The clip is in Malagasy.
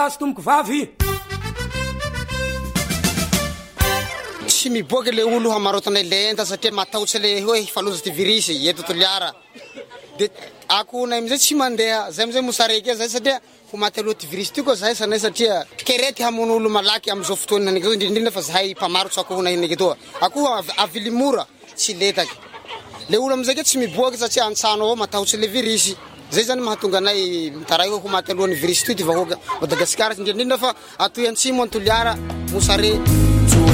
Tomko vavy tsy miboaka le olo hamarotana lenta satria matahotsy le hoe faloza ty virus eto Toliara. De akonay amizay tsy mandeha zay amizay mosareky zay satria ho maty aloha ty virus ty koa zahay sanay satria kerety hamono olo malaky amizao fotoana nake indrindra fa zahay mpamarotsy akohonay nake toa akoho avily mora tsy letaky le olo amizay ke tsy miboaka satria antsano avao matahotsy le virus zay zany mahatonga anay mitaray ho maty alohan'ny virus ty vahoaka Madagasikara indrindra fa atoy antsimo Toliara mosare